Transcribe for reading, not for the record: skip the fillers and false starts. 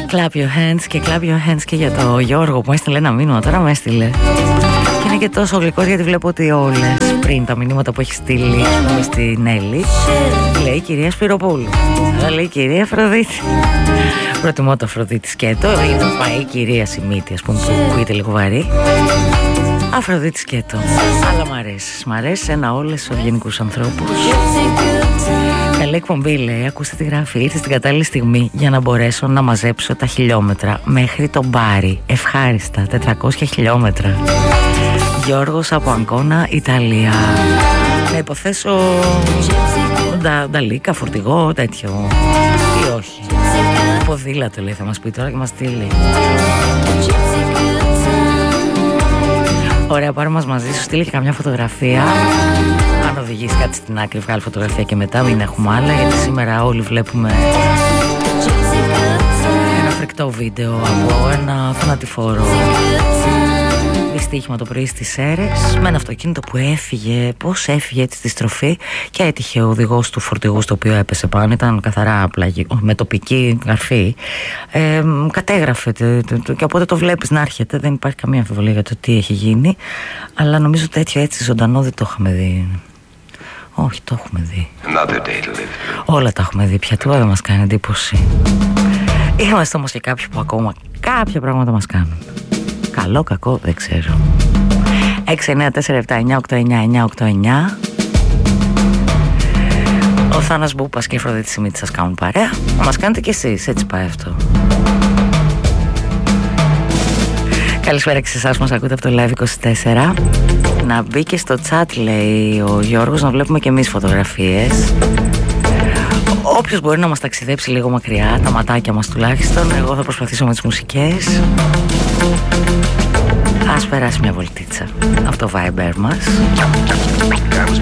Clap your hands και clap your hands και για το Γιώργο που έστειλε ένα μήνυμα, τώρα με έστειλε. Και είναι και τόσο γλυκός γιατί βλέπω ότι όλες πριν τα μηνύματα που έχει στείλει στην Έλλη λέει η κυρία Σπυροπούλου, λέει η κυρία Αφροδίτη. Προτιμώ το Αφροδίτη σκέτο, είναι πάει η κυρία Σιμίτη, ας πούμε, που ακούγεται λίγο βαρύ. Αφροδίτη σκέτο, αλλά μ' αρέσει ένα όλες τους ευγενικούς ανθρώπους. Καλή εκπομπή, λέει, ακούστε τι γράφει. Ήρθε στην κατάλληλη στιγμή για να μπορέσω να μαζέψω τα χιλιόμετρα μέχρι τον Μπάρι. Ευχάριστα, 400 χιλιόμετρα. Γιώργος από Αγκώνα, Ιταλία. Να υποθέσω νταλίκα, φορτηγό, τέτοιο ή όχι. Ποδήλατο, λέει, θα μας πει τώρα και μας στείλει. Ωραία, πάρε μας μαζί σου, στείλει και καμιά φωτογραφία. Αν οδηγείς κάτι στην άκρη, βγάλει φωτογραφία και μετά, μην έχουμε άλλα, γιατί σήμερα όλοι βλέπουμε ένα φρικτό βίντεο από ένα θανατηφόρο δυστύχημα το πρωί στις Σέρρες με ένα αυτοκίνητο που έφυγε, πώς έφυγε έτσι στη στροφή και έτυχε ο οδηγός του φορτηγού στο οποίο έπεσε πάνω, ήταν καθαρά με τοπική καρφή, κατέγραφε και οπότε το βλέπεις να έρχεται, δεν υπάρχει καμία αμφιβολία για το τι έχει γίνει, αλλά νομίζω τέτοιο έτσι ζωντανό δεν το είχαμε δει. Όχι, το έχουμε δει. Όλα τα έχουμε δει πια, τώρα δεν μας κάνει εντύπωση. Είμαστε όμως και κάποιοι που ακόμα κάποια πράγματα μας κάνουν. Καλό, κακό, δεν ξέρω. 694-799-899. Ο Θάνας Μπούπας και η Αφροδίτη Σιμίτη σας κάνουν παρέα. Να μας κάνετε κι εσείς, έτσι πάει αυτό. Καλησπέρα και σε εσάς που μας ακούτε από το Live 24. Να μπει και στο chat, λέει ο Γιώργος, να βλέπουμε και εμείς φωτογραφίες. Όποιος μπορεί να μας ταξιδέψει λίγο μακριά, τα ματάκια μας τουλάχιστον, εγώ θα προσπαθήσω με τις μουσικές. Ας περάσει μια βολτίτσα από το Viber μας.